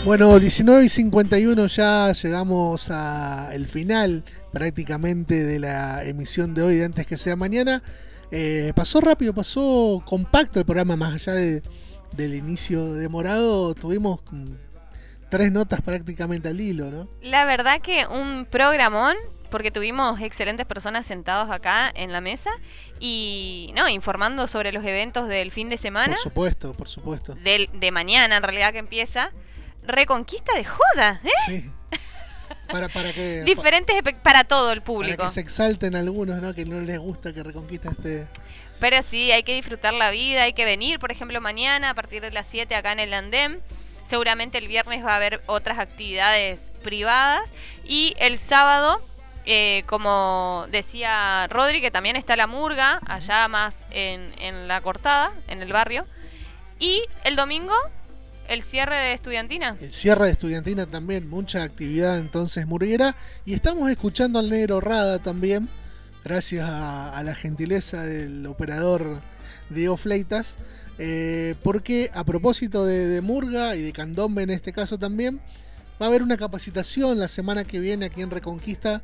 Bueno, 19:51 ya llegamos al final prácticamente de la emisión de hoy de Antes que sea mañana. Pasó rápido, pasó compacto el programa, más allá del inicio demorado. Tuvimos 3 notas prácticamente al hilo, ¿no? La verdad que un programón, porque tuvimos excelentes personas sentados acá en la mesa y informando sobre los eventos del fin de semana. Por supuesto, por supuesto. De mañana en realidad que empieza. Reconquista de joda, ¿eh? Sí. Para que Diferentes para todo el público. Para que se exalten algunos, ¿no? Que no les gusta que Reconquista esté. Pero sí, hay que disfrutar la vida, hay que venir, por ejemplo, mañana a partir de las 7 acá en el Andén. Seguramente el viernes va a haber otras actividades privadas. Y el sábado, como decía Rodri, que también está la murga, allá más en la Cortada, en el barrio. Y el domingo, el cierre de Estudiantina. El cierre de Estudiantina también, mucha actividad entonces murguera. Y estamos escuchando al Negro Rada también, gracias a la gentileza del operador Diego Fleitas. Porque a propósito de murga y de candombe en este caso también, va a haber una capacitación la semana que viene aquí en Reconquista,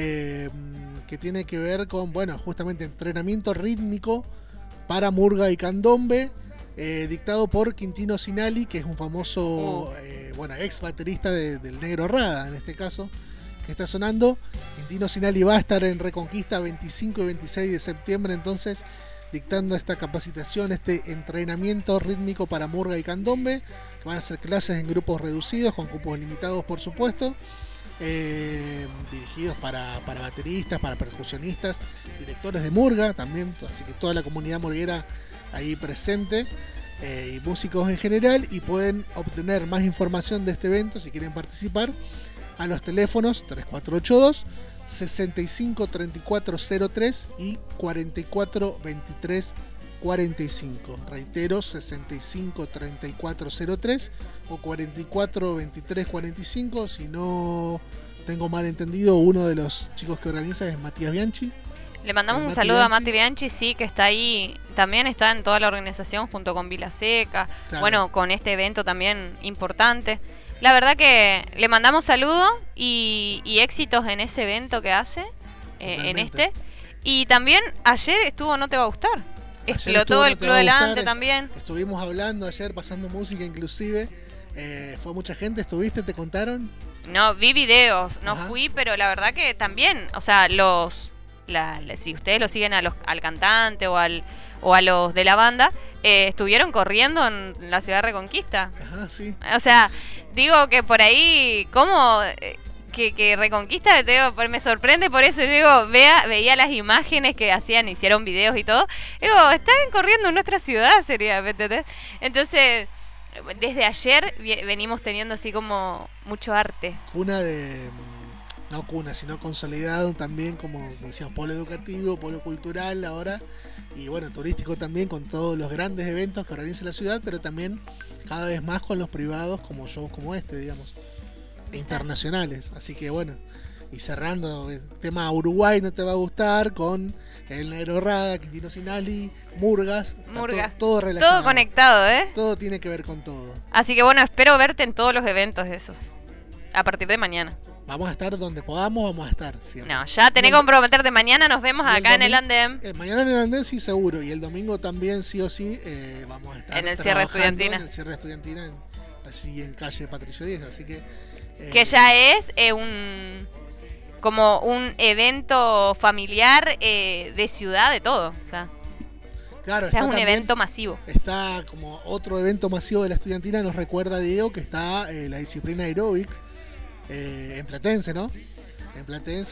que tiene que ver con, justamente entrenamiento rítmico para murga y candombe, dictado por Quintino Sinali, que es un famoso ex baterista del Negro Rada en este caso, que está sonando. Quintino Sinali va a estar en Reconquista 25 y 26 de septiembre, entonces dictando esta capacitación, este entrenamiento rítmico para murga y candombe, que van a ser clases en grupos reducidos, con cupos limitados por supuesto, dirigidos para bateristas, para percusionistas, directores de murga también, así que toda la comunidad murguera ahí presente, y músicos en general. Y pueden obtener más información de este evento si quieren participar a los teléfonos 3482 653403 y 442345. Reitero, 653403 o 442345. Si no tengo mal entendido, uno de los chicos que organiza es Matías Bianchi. Le mandamos un saludo a Mati Bianchi, sí, que está ahí, también está en toda la organización junto con Vila Seca, claro. Con este evento también importante. La verdad que le mandamos saludos y éxitos en ese evento que hace, en este. Y también ayer estuvo No Te Va a Gustar. Explotó el Club Delante también. Estuvimos hablando ayer, pasando música inclusive. Fue mucha gente, ¿estuviste? ¿Te contaron? No, vi videos, no fui, pero la verdad que también, o sea, si ustedes lo siguen al cantante o a los de la banda, estuvieron corriendo en la ciudad de Reconquista. Ajá, sí. O sea, digo que por ahí, ¿cómo? Que Reconquista, me sorprende por eso. Yo digo, veía las imágenes que hicieron videos y todo. Digo, están corriendo en nuestra ciudad, sería, ¿me entendés? Entonces, desde ayer venimos teniendo así como mucho arte. No cuna, sino consolidado también, como decíamos, polo educativo, polo cultural ahora, y turístico también, con todos los grandes eventos que organiza la ciudad, pero también cada vez más con los privados, como shows como este, digamos, internacionales. Así que y cerrando el tema Uruguay No Te Va a Gustar, con el Negro Rada, Quintino Sinali, Murgas. Todo relacionado. Todo conectado, Todo tiene que ver con todo. Así que espero verte en todos los eventos esos, a partir de mañana. Vamos a estar donde podamos, vamos a estar siempre. No, ya tenés que comprometerte. Mañana nos vemos acá en el Andén. Mañana en el Andén sí, seguro. Y el domingo también, sí o sí, vamos a estar en el cierre Estudiantina. En el cierre Estudiantina, así en calle Patricio Díez. Así que ya es como un evento familiar, de ciudad, de todo. O sea, claro, es un evento masivo. Está como otro evento masivo de la Estudiantina. Nos recuerda, Diego, que está la disciplina aeróbics. En Platense, ¿no? En Platense.